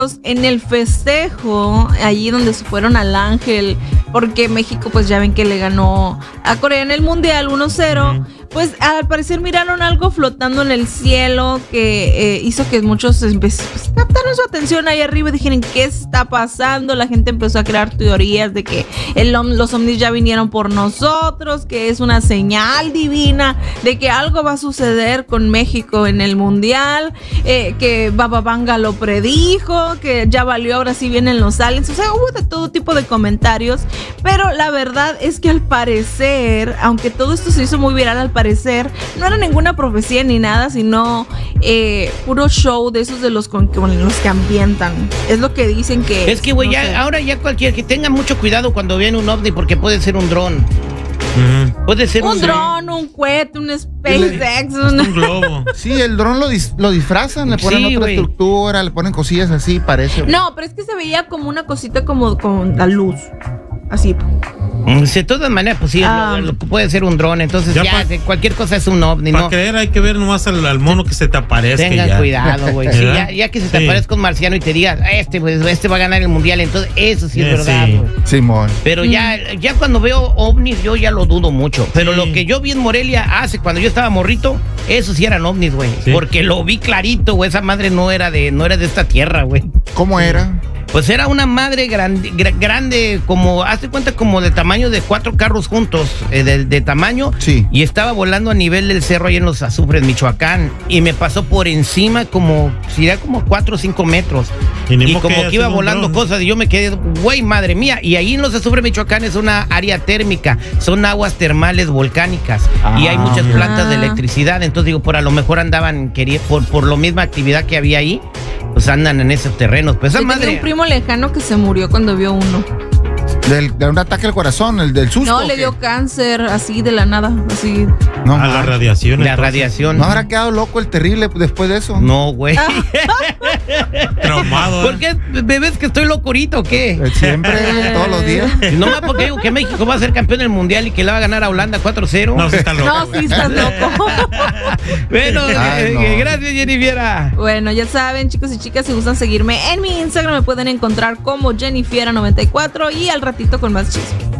en el festejo, allí donde se fueron al Ángel, porque México pues ya ven que le ganó a Corea en el Mundial 1-0, pues al parecer miraron algo flotando en el cielo que hizo que muchos captaron su atención ahí arriba y dijeron, ¿qué está pasando? La gente empezó a crear teorías de que los ovnis ya vinieron por nosotros, que es una señal divina de que algo va a suceder con México en el Mundial, que Baba Vanga lo predijo, que ya valió, ahora sí vienen los aliens. O sea, hubo de todo tipo de comentarios, pero la verdad es que al parecer, aunque todo esto se hizo muy viral, al parecer no era ninguna profecía ni nada, sino puro show de esos de los con los que ambientan. Es lo que dicen que es que güey, no sé. Ahora ya cualquier que tenga mucho cuidado cuando vean un ovni, porque puede ser un dron. Puede ser un dron, un cohete, un SpaceX, un globo. Sí, el dron lo disfrazan, le ponen otra estructura, le ponen cosillas así, parece. No, pero es que se veía como una cosita como con la luz. Así. De todas maneras, pues sí, puede ser un dron, entonces ya cualquier cosa es un ovni, Para creer hay que ver nomás al mono que se te aparezca. Tengan cuidado, güey. Sí, ya que se te aparezca un marciano y te digas, este va a ganar el mundial, entonces eso sí es verdad, güey. Simón. Pero ya cuando veo ovnis, yo ya lo dudo mucho. Pero lo que yo vi en Morelia cuando yo estaba morrito, eso sí eran ovnis, güey. Sí. Porque lo vi clarito, güey. Esa madre no era de esta tierra, güey. ¿Cómo era? Pues era una madre grande, como, hazte cuenta, como de tamaño de 4 carros juntos, de tamaño. Sí. Y estaba volando a nivel del cerro ahí en los Azufres, Michoacán. Y me pasó por encima sería como 4 o 5 metros. Y como que iba volando cosas, y yo me quedé, güey, madre mía. Y ahí en los Azufres, Michoacán, es una área térmica. Son aguas termales volcánicas. Y hay muchas plantas de electricidad. Entonces digo, por a lo mejor andaban, por la misma actividad que había ahí, pues andan en esos terrenos. Pues esa madre. Un primo lejano que se murió cuando vio uno. De un ataque al corazón, el del susto. No, le dio cáncer, así de la nada, así. No, a la radiación. La radiación. ¿No habrá quedado loco el terrible después de eso? No, güey. Traumado. ¿Por qué bebés que estoy locurito o qué? Siempre, todos los días. No más porque digo que México va a ser campeón del mundial y que le va a ganar a Holanda 4-0. No, sí está loco. No, sí estás loco. Bueno, gracias, Jennifiera. Bueno, ya saben, chicos y chicas, si gustan seguirme en mi Instagram, me pueden encontrar como Jennifiera94 y al ratito con más chismes.